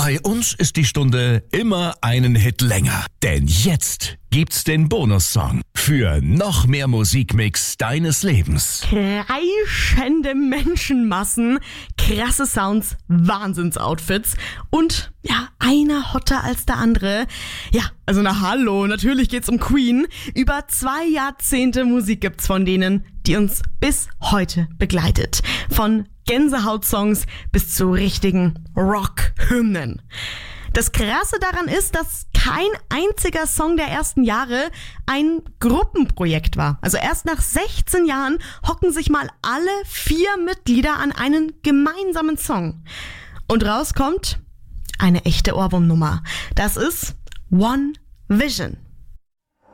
Bei uns ist die Stunde immer einen Hit länger. Denn jetzt gibt's den Bonussong für noch mehr Musikmix deines Lebens. Kreischende Menschenmassen, krasse Sounds, Wahnsinnsoutfits und ja, einer hotter als der andere. Ja, also na hallo, natürlich geht's um Queen. Über 2 Jahrzehnte Musik gibt's von denen, die uns bis heute begleitet. Von Gänsehaut-Songs bis zu richtigen Rock-Hymnen. Das Krasse daran ist, dass kein einziger Song der ersten Jahre ein Gruppenprojekt war. Also erst nach 16 Jahren hocken sich mal alle 4 Mitglieder an einen gemeinsamen Song. Und rauskommt eine echte Ohrwurmnummer. Das ist One Vision.